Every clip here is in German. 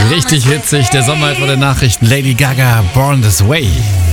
Richtig hitzig, der Sommer vor den Nachrichten. Lady Gaga, Born This Way.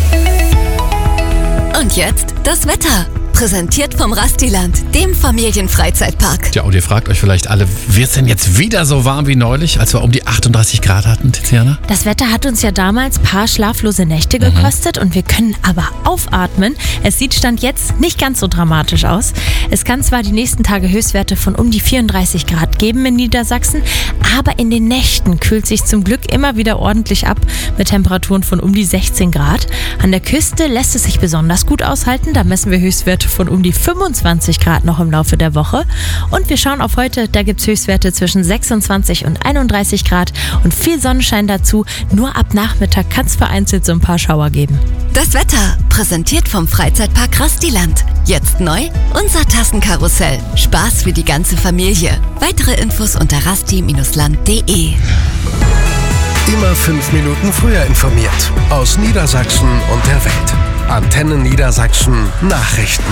Und jetzt das Wetter. Präsentiert vom Rastiland, dem Familienfreizeitpark. Tja, und ihr fragt euch vielleicht alle, wird es denn jetzt wieder so warm wie neulich, als wir um die 38 Grad hatten, Tiziana? Das Wetter hat uns ja damals ein paar schlaflose Nächte gekostet und wir können aber aufatmen. Es sieht Stand jetzt nicht ganz so dramatisch aus. Es kann zwar die nächsten Tage Höchstwerte von um die 34 Grad geben in Niedersachsen, aber in den Nächten kühlt sich zum Glück immer wieder ordentlich ab mit Temperaturen von um die 16 Grad. An der Küste lässt es sich besonders gut aushalten, da messen wir Höchstwerte von um die 25 Grad noch im Laufe der Woche. Und wir schauen auf heute, da gibt es Höchstwerte zwischen 26 und 31 Grad und viel Sonnenschein dazu. Nur ab Nachmittag kann es vereinzelt so ein paar Schauer geben. Das Wetter, präsentiert vom Freizeitpark Rastiland. Jetzt neu, unser Tassenkarussell. Spaß für die ganze Familie. Weitere Infos unter rasti-land.de. Immer 5 Minuten früher informiert. Aus Niedersachsen und der Welt. Antenne Niedersachsen Nachrichten.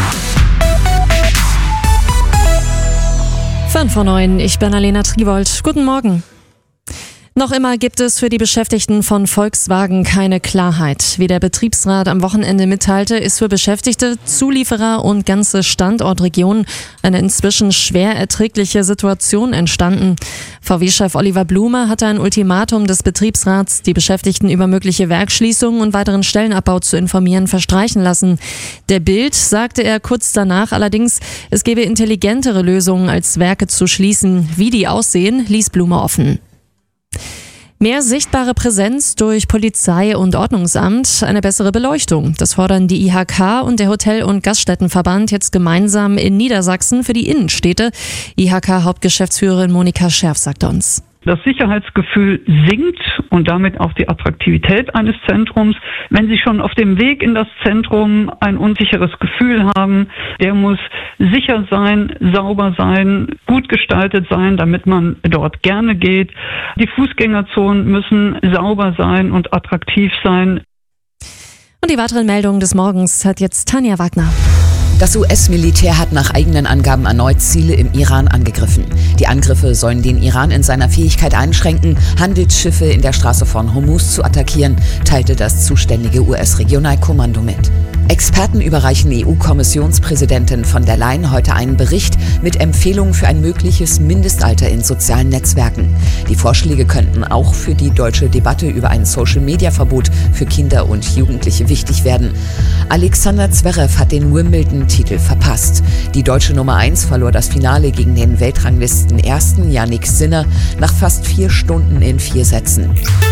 5:09, ich bin Alena Triwold. Guten Morgen. Noch immer gibt es für die Beschäftigten von Volkswagen keine Klarheit. Wie der Betriebsrat am Wochenende mitteilte, ist für Beschäftigte, Zulieferer und ganze Standortregionen eine inzwischen schwer erträgliche Situation entstanden. VW-Chef Oliver Blume hatte ein Ultimatum des Betriebsrats, die Beschäftigten über mögliche Werksschließungen und weiteren Stellenabbau zu informieren, verstreichen lassen. Der Bild sagte er kurz danach allerdings, es gebe intelligentere Lösungen als Werke zu schließen. Wie die aussehen, ließ Blume offen. Mehr sichtbare Präsenz durch Polizei und Ordnungsamt, eine bessere Beleuchtung. Das fordern die IHK und der Hotel- und Gaststättenverband jetzt gemeinsam in Niedersachsen für die Innenstädte. IHK-Hauptgeschäftsführerin Monika Scherf sagt uns. Das Sicherheitsgefühl sinkt und damit auch die Attraktivität eines Zentrums. Wenn Sie schon auf dem Weg in das Zentrum ein unsicheres Gefühl haben, der muss sicher sein, sauber sein, gut gestaltet sein, damit man dort gerne geht. Die Fußgängerzonen müssen sauber sein und attraktiv sein. Und die weiteren Meldungen des Morgens hat jetzt Tanja Wagner. Das US-Militär hat nach eigenen Angaben erneut Ziele im Iran angegriffen. Die Angriffe sollen den Iran in seiner Fähigkeit einschränken, Handelsschiffe in der Straße von Hormuz zu attackieren, teilte das zuständige US-Regionalkommando mit. Experten überreichen EU-Kommissionspräsidentin von der Leyen heute einen Bericht mit Empfehlungen für ein mögliches Mindestalter in sozialen Netzwerken. Die Vorschläge könnten auch für die deutsche Debatte über ein Social-Media-Verbot für Kinder und Jugendliche wichtig werden. Alexander Zverev hat den Wimbledon-Titel verpasst. Die deutsche Nummer 1 verlor das Finale gegen den Weltranglisten-Ersten Jannik Sinner nach fast 4 Stunden in 4 Sätzen.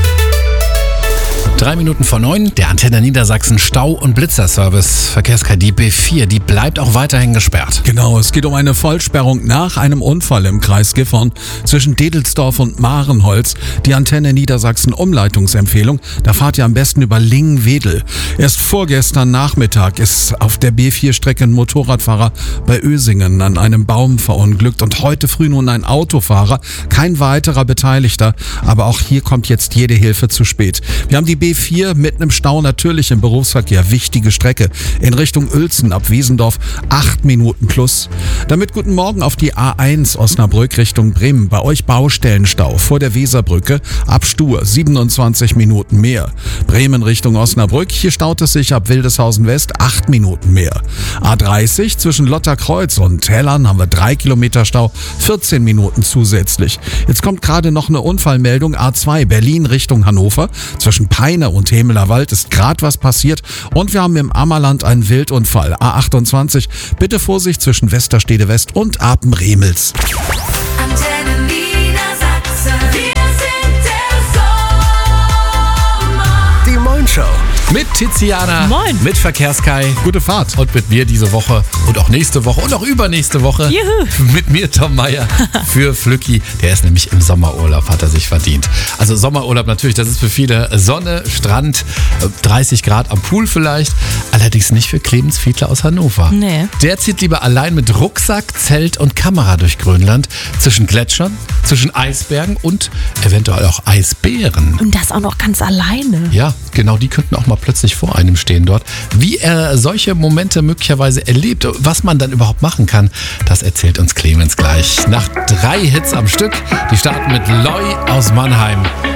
3 Minuten vor 9, der Antenne Niedersachsen Stau- und Blitzerservice. Verkehrskarte B4, die bleibt auch weiterhin gesperrt. Genau, es geht um eine Vollsperrung nach einem Unfall im Kreis Gifhorn zwischen Dedelsdorf und Marenholz. Die Antenne Niedersachsen Umleitungsempfehlung, da fahrt ihr am besten über Lingen-Wedel. Erst vorgestern Nachmittag ist auf der B4-Strecke ein Motorradfahrer bei Ösingen an einem Baum verunglückt und heute früh nun ein Autofahrer, kein weiterer Beteiligter, aber auch hier kommt jetzt jede Hilfe zu spät. Wir haben die B4 mitten im Stau, natürlich im Berufsverkehr, wichtige Strecke. In Richtung Uelzen ab Wiesendorf 8 Minuten plus. Damit guten Morgen auf die A1 Osnabrück Richtung Bremen. Bei euch Baustellenstau vor der Weserbrücke ab Stuhr 27 Minuten mehr. Bremen Richtung Osnabrück, hier staut es sich ab Wildeshausen West 8 Minuten mehr. A30 zwischen Lotterkreuz und Hellern haben wir 3 Kilometer Stau, 14 Minuten zusätzlich. Jetzt kommt gerade noch eine Unfallmeldung, A2 Berlin Richtung Hannover. Zwischen Peine und Hemeler Wald ist gerade was passiert und wir haben im Ammerland einen Wildunfall. A28, bitte Vorsicht zwischen Westerstede West und Apen-Remels. Antenne Niedersachsen, wir sind der Sommer. Die Moin-Show. Mit Tiziana, Moin. mit Verkehrskai, Gute Fahrt. und mit mir diese Woche und auch nächste Woche und auch übernächste Woche. Juhu. Mit mir Tom Meyer für Flücki. Der ist nämlich im Sommerurlaub, hat er sich verdient. Also Sommerurlaub natürlich, das ist für viele Sonne, Strand, 30 Grad am Pool vielleicht. Allerdings nicht für Clemens Fiedler aus Hannover. Nee. Der zieht lieber allein mit Rucksack, Zelt und Kamera durch Grönland. Zwischen Gletschern, zwischen Eisbergen und eventuell auch Eisbären. Und das auch noch ganz alleine. Ja, genau, die könnten auch mal plötzlich vor einem stehen dort. Wie er solche Momente möglicherweise erlebt, was man dann überhaupt machen kann, das erzählt uns Clemens gleich. Nach 3 Hits am Stück, die starten mit Loi aus Mannheim.